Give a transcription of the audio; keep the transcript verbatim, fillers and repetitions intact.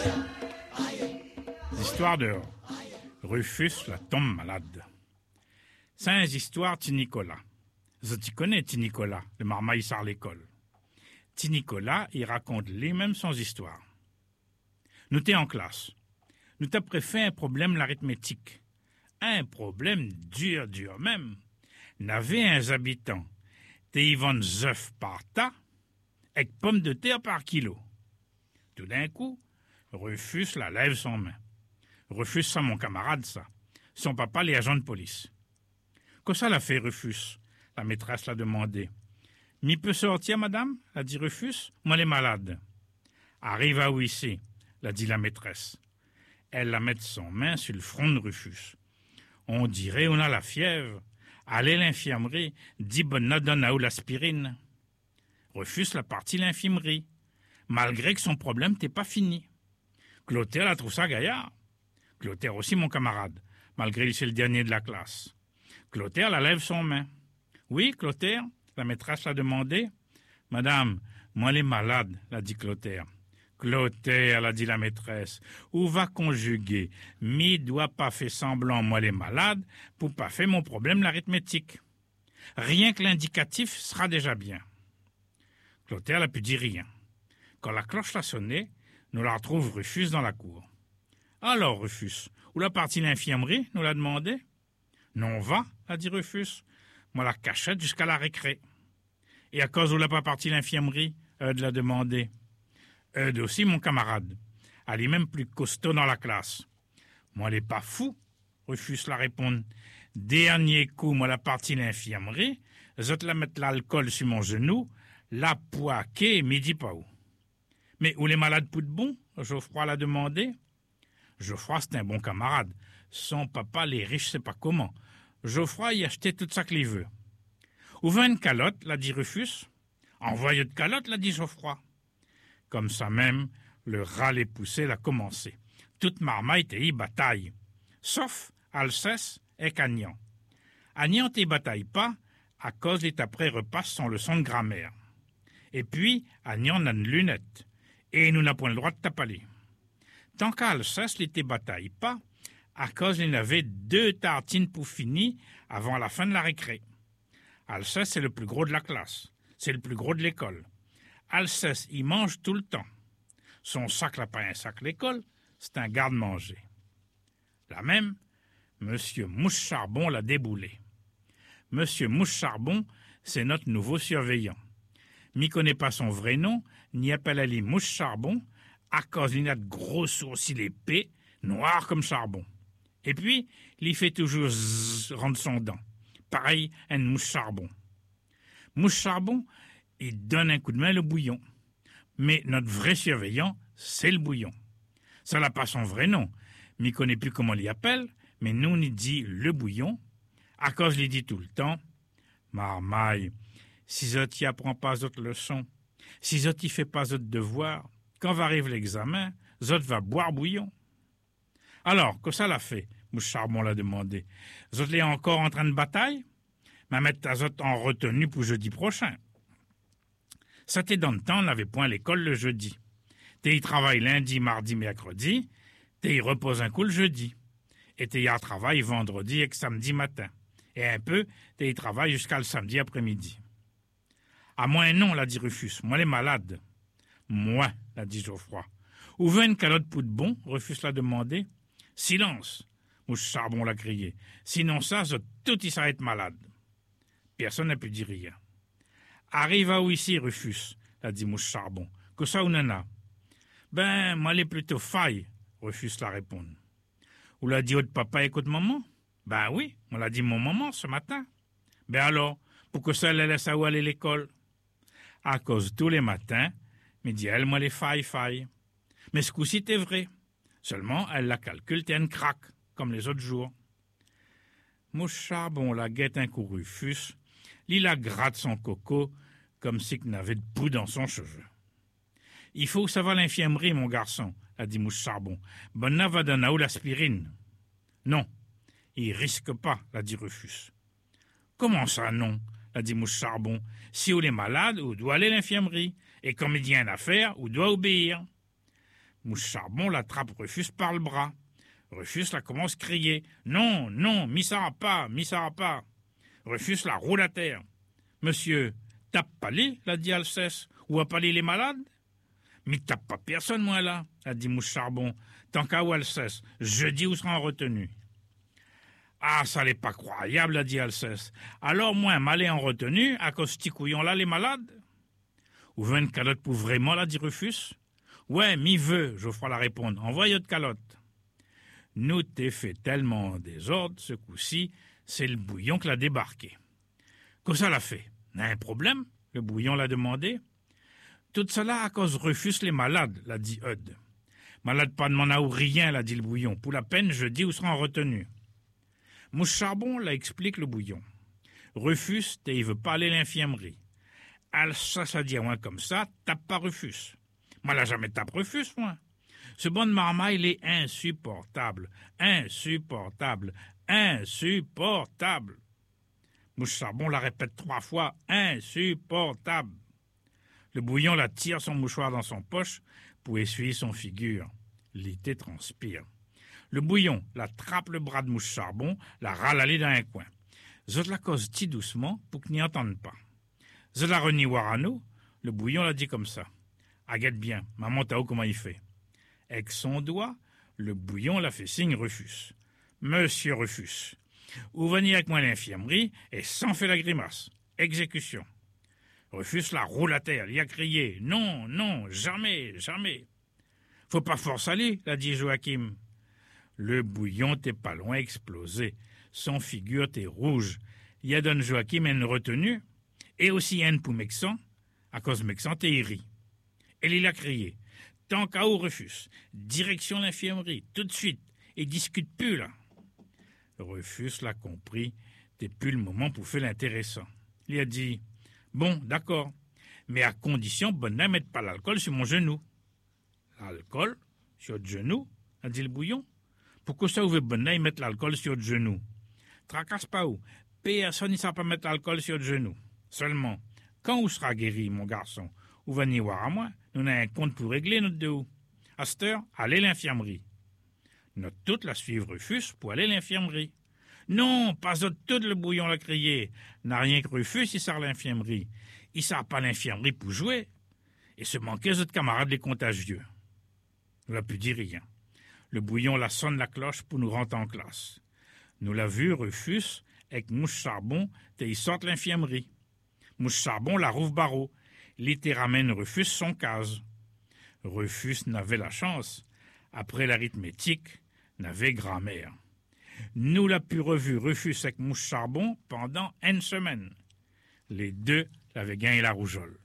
Histoire de Rufus la tombe malade. Cinq histoires ti Nicolas. Je t'y connais, ti Nicolas, le marmaille sort l'école. Ti Nicolas, il raconte lui-même son histoire. Nous t'es en classe. Nous t'as préféré un problème l'arithmétique. Un problème dur, dur même. N'avait un habitant. T'es y vend œufs par tas, et pommes de terre par kilo. Tout d'un coup, Rufus la lève son main. Rufus, ça, mon camarade, ça. Son papa, les agents de police. Que ça l'a fait, Rufus? La maîtresse l'a demandé. M'y peut sortir, madame? L'a dit Rufus. Moi, les malade. Arrive à où ici? L'a dit la maîtresse. Elle la met son main sur le front de Rufus. On dirait on a la fièvre. Allez l'infirmerie, dit bonne donne à où l'aspirine. Rufus la partie l'infirmerie, malgré que son problème n'était pas fini. Clotaire la trouve ça gaillard. Clotaire aussi mon camarade, malgré qu'il c'est le dernier de la classe. Clotaire la lève son main. Oui, Clotaire, la maîtresse l'a demandé. Madame, moi elle est malade, l'a dit Clotaire. Clotaire, l'a dit la maîtresse, où va conjuguer, mi doit pas faire semblant, moi les malades, pour pas faire mon problème l'arithmétique. Rien que l'indicatif sera déjà bien. Clotaire n'a pu dire rien. Quand la cloche l'a sonné, nous la retrouve Rufus dans la cour. Alors, Rufus, où la partie l'infirmerie, nous l'a demandé. Non, va, a dit Rufus, moi la cachette jusqu'à la récré. Et à cause où l'a pas partie l'infirmerie, Eudes l'a demandé. Eudes aussi, mon camarade. Elle est même plus costaud dans la classe. Moi, elle est pas fou, Rufus la répond. Dernier coup, moi, la partie l'infirmerie, je te la mettre l'alcool sur mon genou, la poiquée, midi pas où. Mais où les malades pour de bon? Geoffroy l'a demandé. Geoffroy, c'est un bon camarade. Son papa, les riches, c'est pas comment. Geoffroy y achetait tout ça qu'il veut. Où va une calotte, l'a dit Rufus. Envoyez de calotte, l'a dit Geoffroy. Comme ça même, le râle poussé l'a commencé. Toute marmaille t'y y bataille. Sauf Alceste et Agnan. Agnan t'y bataille pas, à cause des après repasse son leçon de grammaire. Et puis, Agnan n'a une lunette, et nous n'a point le droit de tapaler. Tant qu'Alceste l'était bataille pas, à cause il avait deux tartines pour finir avant la fin de la récré. Alceste, c'est le plus gros de la classe, c'est le plus gros de l'école. Alceste, il mange tout le temps. Son sac n'a pas un sac l'école, c'est un garde-manger. La même, Monsieur Mouche-Charbon l'a déboulé. Monsieur Mouche-Charbon, c'est notre nouveau surveillant. M'y connaît pas son vrai nom, ni appelle à lui Mouche-Charbon, à cause il a de gros sourcils épais, noirs comme charbon. Et puis, il fait toujours zzz, rendre son dent. Pareil, un Mouche-Charbon. Mouche-Charbon, il donne un coup de main le bouillon. Mais notre vrai surveillant, c'est le bouillon. Ça n'a pas son vrai nom. M'y connaît plus comment l'y appelle, mais nous, on y dit le bouillon, à cause l'y dit tout le temps. Marmaille, si zot y apprend pas d'autres leçons, si zot y fait pas d'autres devoirs, quand va arriver l'examen, zot va boire bouillon. Alors, que ça l'a fait? Mouche-Charbon l'a demandé. Zot l'est encore en train de bataille? Ma mettre à zot en retenue pour jeudi prochain. Ça t'est dans le temps, on n'avait point l'école le jeudi. T'es y travaille lundi, mardi, mercredi, t'es y repose un coup le jeudi. Et t'es y à travail vendredi et samedi matin. Et un peu, t'es y travaille jusqu'à le samedi après-midi. À moi non, l'a dit Rufus, moi les malades. Moi, l'a dit Geoffroy. Où veut une calotte pour de bon? Rufus l'a demandé. Silence, Mouche-Charbon l'a crié. Sinon ça, zot tout y s'arrête malade. Personne n'a pu dire rien. Arrive à où ici, Rufus, l'a dit Mouche-Charbon. Que ça ou nana? Ben, moi, les plutôt faille, Rufus la répond. Ou l'a dit votre papa écoute maman? Ben oui, on l'a dit mon maman ce matin. Ben alors, pour que ça elle laisse à où aller l'école? À cause tous les matins, me dit elle, moi les failles, failles. Mais ce coup-ci t'es vrai. Seulement, elle la calcule, t'es une craque, comme les autres jours. Mouche-Charbon la guette un coup Rufus, il la gratte son coco, comme si qu'il n'avait de poux dans son cheveu. Il faut que ça va à l'infirmerie, mon garçon, a dit Mouche-Charbon. Bonna va donner où l'aspirine? Non, il risque pas, l'a dit Rufus. Comment ça, non? L'a dit Mouche-Charbon. Si on est malade, on doit aller à l'infirmerie. Et comme il y a une affaire, on doit obéir. Mouche Charbon l'attrape Rufus par le bras. Rufus la commence à crier. Non, non, mi ça pas, mi ça pas. Rufus la roule à terre. Monsieur, tape pas les, l'a dit Alceste, ou a pas les les malades? Mi tape pas personne, moi là, a dit Mouche Charbon. Tant qu'à où Alceste, jeudi où sera en retenue. Ah, ça n'est pas croyable, a dit Alceste. Alors moi, m'aller en retenue, à cause de couillon là, les malades? Ou veut une calotte pour vraiment, l'a dit Rufus. Ouais, mi veut, Geoffroy la répondre. Envoie de calotte. Nous t'ai fait tellement en désordre, ce coup-ci, c'est le bouillon qui l'a débarqué. Qu'est-ce ça l'a fait? N'a un problème? Le bouillon l'a demandé. Tout cela à cause Rufus les malades, l'a dit Eudes. Malade pas de m'en a ou rien, l'a dit le bouillon. Pour la peine, je dis où sera en retenue. Mouche Charbon la explique le bouillon. Rufus, t'es, il veut pas aller à l'infirmerie. Al ça, ça dit à moi comme ça, tape pas Rufus. Moi, là, jamais tape Rufus, moi. Ce bon de marmaille, il est insupportable, insupportable, insupportable. Mouche Charbon la répète trois fois, insupportable. Le bouillon la tire son mouchoir dans son poche pour essuyer son figure. L'été transpire. Le bouillon la trappe le bras de Mouche Charbon, la râle dans un coin. Je la cause ti doucement pour qu'il n'y entende pas. Je la renie Warano, le bouillon l'a dit comme ça. Aguette bien, maman Tao comment il fait. Avec son doigt, le bouillon l'a fait signe Rufus. Monsieur Rufus, ou venez avec moi à l'infirmerie et sans fait la grimace. Exécution. Rufus la roule à terre, il a crié. Non, non, jamais, jamais. Faut pas force aller, l'a dit Joachim. Le bouillon t'est pas loin explosé. Son figure t'est rouge. Il a donné Joachim une retenue et aussi une pour Mexan. À cause Mexan t'est iri. Et il a crié. Tant qu'à où Rufus, direction l'infirmerie, tout de suite, et discute plus là. Rufus l'a compris, t'es plus le moment pour faire l'intéressant. Il a dit, bon, d'accord, mais à condition, bonne mette pas l'alcool sur mon genou. L'alcool? Sur le genou? A dit le bouillon. Pourquoi ça ouvre bonne mettre l'alcool sur le genou? Tracasse pas où? Personne ne sait pas mettre l'alcool sur le genou. Seulement, quand vous sera guéri, mon garçon, vous venez voir à moi, nous avons un compte pour régler notre deux. À cette heure, allez à l'infirmerie. Notre toute la suivre Rufus pour aller à l'infirmerie. Non, pas autre tout, le bouillon l'a crié. N'a rien que Rufus, il sort à l'infirmerie. Il sort pas à l'infirmerie pour jouer. Et se manquait autres camarades les contagieux. On n'a pu dire rien. Le bouillon la sonne la cloche pour nous rentrer en classe. Nous l'a vu, Rufus, avec Mouche Charbon, et il sort de l'infirmerie. Mouche Charbon la rouvre barreau. L'été ramène Rufus son case. Rufus n'avait la chance. Après l'arithmétique, n'avait grammaire. Nous l'a pu revu Rufus avec Mouche Charbon pendant une semaine. Les deux l'avaient gagné la rougeole.